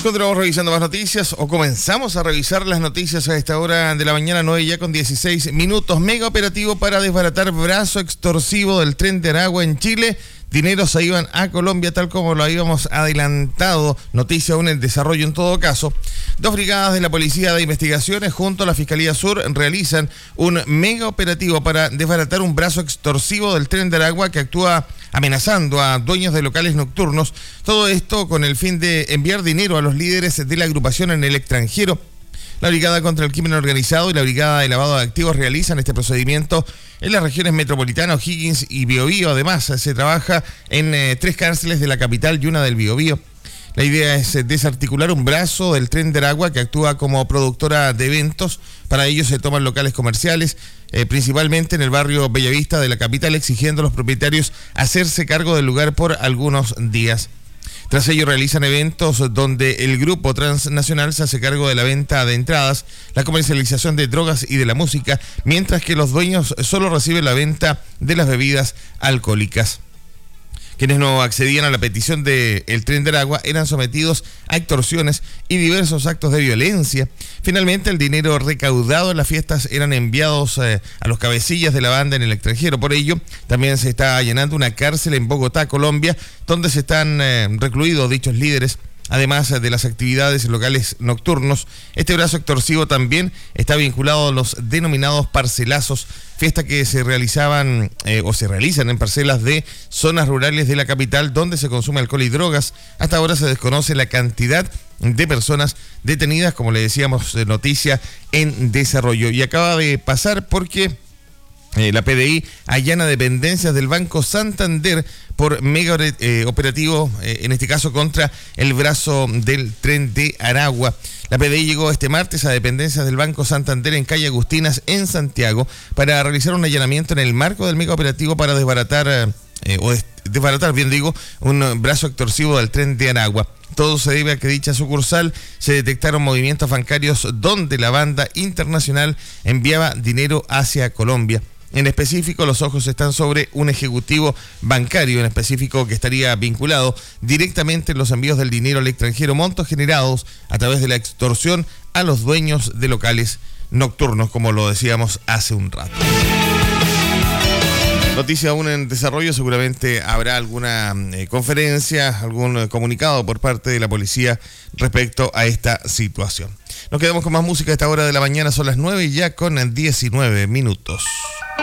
continuamos revisando más noticias, o comenzamos a revisar las noticias a esta hora de la mañana, 9 ya con 16 minutos. Mega operativo para desbaratar brazo extorsivo del Tren de Aragua en Chile. Dineros se iban a Colombia, tal como lo habíamos adelantado. Noticia aún en desarrollo en todo caso. 2 brigadas de la Policía de Investigaciones junto a la Fiscalía Sur realizan un mega operativo para desbaratar un brazo extorsivo del Tren de Aragua que actúa amenazando a dueños de locales nocturnos. Todo esto con el fin de enviar dinero a los líderes de la agrupación en el extranjero. La Brigada contra el Crimen Organizado y la Brigada de Lavado de Activos realizan este procedimiento en las regiones metropolitanas, O'Higgins y Biobío. Además, se trabaja en 3 cárceles de la capital y una del Biobío. La idea es desarticular un brazo del Tren de Aragua que actúa como productora de eventos. Para ello se toman locales comerciales, principalmente en el barrio Bellavista de la capital, exigiendo a los propietarios hacerse cargo del lugar por algunos días. Tras ello realizan eventos donde el grupo transnacional se hace cargo de la venta de entradas, la comercialización de drogas y de la música, mientras que los dueños solo reciben la venta de las bebidas alcohólicas. Quienes no accedían a la petición del Tren de Aragua eran sometidos a extorsiones y diversos actos de violencia. Finalmente, el dinero recaudado en las fiestas eran enviados a los cabecillas de la banda en el extranjero. Por ello, también se está allanando una cárcel en Bogotá, Colombia, donde se están recluidos dichos líderes. Además de las actividades en locales nocturnos, este brazo extorsivo también está vinculado a los denominados parcelazos, fiestas que se realizaban o se realizan en parcelas de zonas rurales de la capital donde se consume alcohol y drogas. Hasta ahora se desconoce la cantidad de personas detenidas, como le decíamos, noticia en desarrollo. Y acaba de pasar porque la PDI allana dependencias del Banco Santander por mega operativo, en este caso contra el brazo del Tren de Aragua. La PDI llegó este martes a dependencias del Banco Santander en calle Agustinas, en Santiago, para realizar un allanamiento en el marco del mega operativo para desbaratar, un brazo extorsivo del Tren de Aragua. Todo se debe a que dicha sucursal se detectaron movimientos bancarios donde la banda internacional enviaba dinero hacia Colombia. En específico, los ojos están sobre un ejecutivo bancario en específico que estaría vinculado directamente en los envíos del dinero al extranjero, montos generados a través de la extorsión a los dueños de locales nocturnos, como lo decíamos hace un rato. Noticia aún en desarrollo, seguramente habrá alguna conferencia, algún comunicado por parte de la policía respecto a esta situación. Nos quedamos con más música a esta hora de la mañana, son las 9 ya con 19 minutos.